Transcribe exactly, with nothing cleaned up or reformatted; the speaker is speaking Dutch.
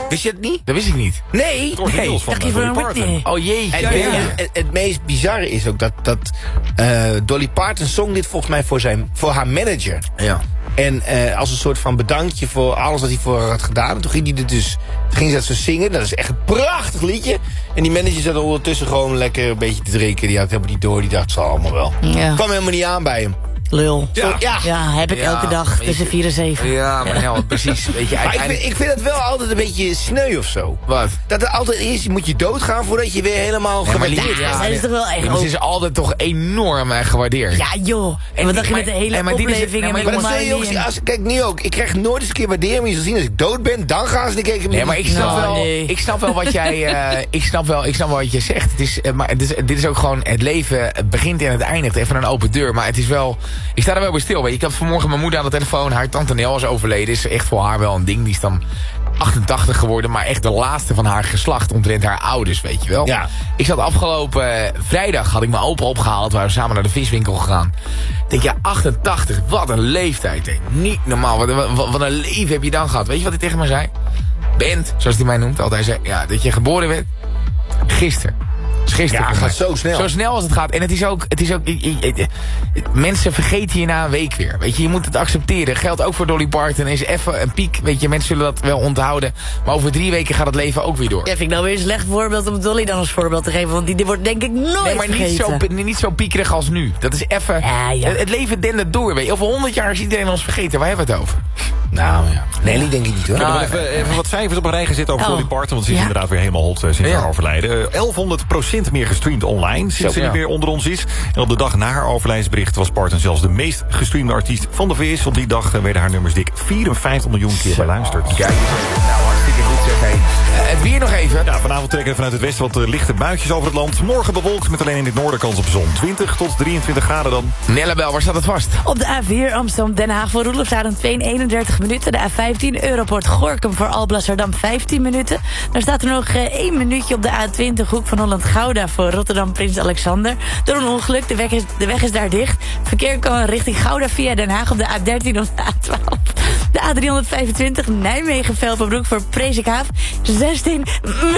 Wist je het niet? Dat wist ik niet. Nee. Het origineel van uh, Dolly Parton. Oh jee. En, Ja, en- ja. en- en het meest bizarre is ook dat, dat uh, Dolly Parton zong dit volgens mij voor, zijn, voor haar manager. Ja. En uh, als een soort van bedankje voor alles wat hij voor haar had gedaan. En toen ging hij er dus, toen ging ze dat zo zingen. Dat is echt een prachtig liedje. En die manager zat ondertussen gewoon lekker een beetje te drinken. Die had het helemaal niet door. Die dacht, het zal allemaal wel. Ja. Kwam helemaal niet aan bij hem. Lul. Ja. Ja. Ja, heb ik Ja, elke dag weet je- tussen vier en zeven. Ja, maar ja, precies. Weet je, Maar ik vind, uiteindelijk... ik vind het wel altijd een beetje sneu of zo. Wat? Dat er altijd eerst moet je doodgaan voordat je weer helemaal Ja, maar gewaardeerd lief- wordt. Ja, dat is toch wel echt Ja, maar ze ook- is altijd toch enorm eh, gewaardeerd. Ja, joh. En wat dacht je maar- met de hele en maar dit is het- opleving nee, en maar met Maar dat zul je ook Miley zien. en- Als, kijk, nu ook. Ik krijg nooit eens een keer waardering. Maar je zal zien als ik dood ben, dan gaan ze een keer... Nee, maar ik snap, Nou, wel, nee. ik snap wel wat jij, eh, ik snap wel, ik snap wel wat je zegt. Het is, eh, maar het is, dit is ook gewoon het leven. Het begint en het eindigt. Even een open deur. Maar het is wel, ik sta er wel bij stil. Weet je. Ik had vanmorgen mijn moeder aan de telefoon. Haar tante Nel is overleden. Is echt voor haar wel een ding. Die is dan achtentachtig geworden. Maar echt de laatste van haar geslacht. Omtrent haar ouders, weet je wel. Ja. Ik zat afgelopen eh, vrijdag. Had ik mijn opa opgehaald. We waren samen naar de viswinkel gegaan. Ik denk, ja, achtentachtig. Wat een leeftijd. Hè. Niet normaal. Wat, wat, wat een leven heb je dan gehad. Weet je wat hij tegen mij zei? Bent, zoals hij mij noemt. Altijd zei, ja, dat je geboren werd. Gisteren. Dus gisteren. Ja, het gaat zo snel. Zo snel als het gaat. En het is ook... Het is ook ik, ik, ik, mensen vergeten je na een week weer. Weet je, je moet het accepteren. Geldt ook voor Dolly Parton. Is even een piek. Weet je, mensen zullen dat wel onthouden. Maar over drie weken gaat het leven ook weer door. Ja, vind ik nou weer een slecht voorbeeld om Dolly dan als voorbeeld te geven. Want die, die wordt denk ik nooit Nee, maar niet vergeten. zo, niet zo piekerig als nu. Dat is even... Ja, ja. Het, het leven dendert door, weet je. Over honderd jaar is iedereen ons vergeten. Waar hebben we het over? Nou ja. Nee, die denk ik niet hoor. Ik heb Nou, nog even, even wat cijfers op een rij gezet over Oh. Dolly Parton. Want ze is Ja. inderdaad weer helemaal hot eh, sinds Ja. haar overlijden. Uh, elfhonderd procent meer gestreamd online sinds Zo, ze ja. niet meer onder ons is. En op de dag na haar overlijdensbericht was Parton zelfs de meest gestreamde artiest van de V S. Op die dag eh, werden haar nummers dik vierenvijftig miljoen keer beluisterd. Kijk, nou hartstikke goed zeg. Hey. Uh, het weer nog even. Ja, vanavond trekken er vanuit het westen wat uh, lichte buitjes over het land. Morgen bewolkt met alleen in het noorden kans op zon. twintig tot drieëntwintig graden dan. Nellebel, waar staat het vast? Op de A vier Amsterdam-Den Haag voor Roelofshaven twee eenendertig minuten. De A vijftien Europort Gorinchem voor Alblasserdam vijftien minuten. Dan staat er nog eh, één minuutje op de A twintig Hoek van Holland-Gouda voor Rotterdam Prins Alexander. Door een ongeluk, de weg, is, de weg is daar dicht. Verkeer kan richting Gouda via Den Haag op de A dertien of de A twaalf. De A driehonderdvijfentwintig Nijmegen-Velpenbroek voor Presikhaaf zestien